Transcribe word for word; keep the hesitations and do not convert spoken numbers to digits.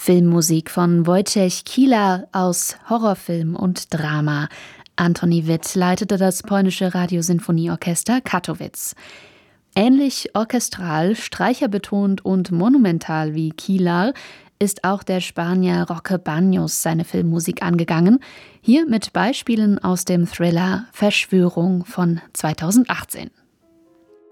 Filmmusik von Wojciech Kilar aus Horrorfilm und Drama. Antoni Witt leitete das polnische Radiosinfonieorchester Kattowitz. Ähnlich orchestral, streicherbetont und monumental wie Kilar ist auch der Spanier Roque Baños seine Filmmusik angegangen, hier mit Beispielen aus dem Thriller Verschwörung von zweitausendachtzehn.